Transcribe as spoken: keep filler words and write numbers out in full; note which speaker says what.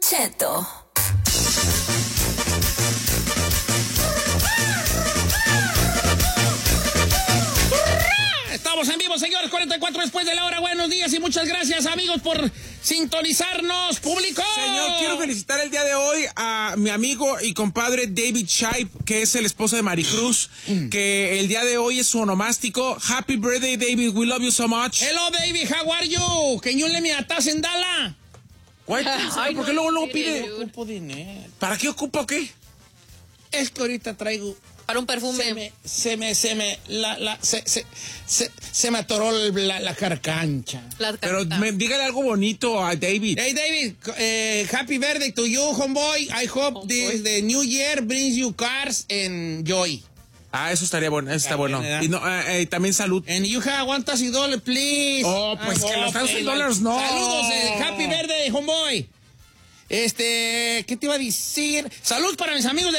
Speaker 1: Cheto.
Speaker 2: Estamos en vivo, señores, cuarenta y cuatro después de la hora. Buenos días y muchas gracias, amigos, por sintonizarnos, público.
Speaker 3: Señor, quiero felicitar el día de hoy a mi amigo y compadre David Shipe, que es el esposo de Maricruz, mm. que el día de hoy es su onomástico. Happy birthday, David. We love you so much.
Speaker 2: Hello, David. How are you? Can you let me a thousand dollars?
Speaker 3: ¿Por qué luego, luego pide?
Speaker 2: Ocupo dinero.
Speaker 3: ¿Para qué ocupa o qué?
Speaker 2: Es que ahorita traigo...
Speaker 4: Para un perfume.
Speaker 2: Se me, se me, se me, la, la, se, se, se, se me atoró la, la carcancha.
Speaker 4: La
Speaker 3: Pero me, dígale algo bonito a David.
Speaker 2: Hey, David, eh, happy birthday to you, homeboy. I hope this, the new year brings you cars and joy.
Speaker 3: Ah, eso estaría bueno, eso está bueno. Y no, eh, eh, también salud.
Speaker 2: And you have one thousand dollars, please.
Speaker 3: Oh, pues ah, que los thousand dollars no.
Speaker 2: Saludos, eh, happy birthday, homeboy. Este, ¿qué te iba a decir? Salud para mis amigos de